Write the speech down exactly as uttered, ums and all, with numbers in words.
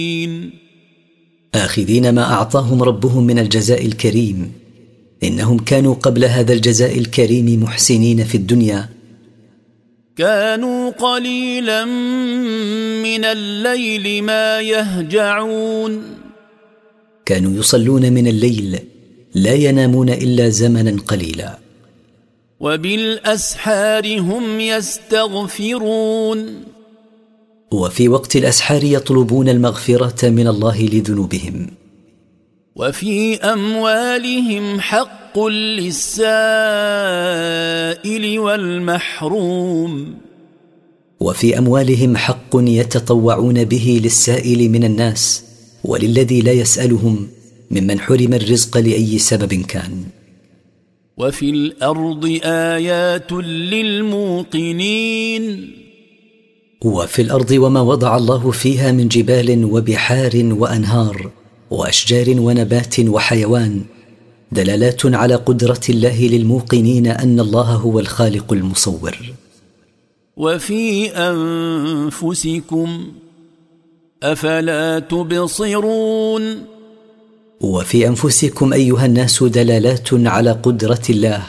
آخذين ما أعطاهم ربهم من الجزاء الكريم، إنهم كانوا قبل هذا الجزاء الكريم محسنين في الدنيا. كانوا قليلا من الليل ما يهجعون، كانوا يصلون من الليل لا ينامون إلا زمنا قليلا. وبالأسحار هم يستغفرون، وفي وقت الأسحار يطلبون المغفرة من الله لذنوبهم. وفي أموالهم حق للسائل والمحروم، وفي أموالهم حق يتطوعون به للسائل من الناس وللذي لا يسألهم ممن حرم الرزق لأي سبب كان. وفي الأرض آيات للموقنين، وفي الأرض وما وضع الله فيها من جبال وبحار وأنهار وأشجار ونبات وحيوان دلالات على قدرة الله للموقنين أن الله هو الخالق المصور. وفي أنفسكم أفلا تبصرون، وفي أنفسكم أيها الناس دلالات على قدرة الله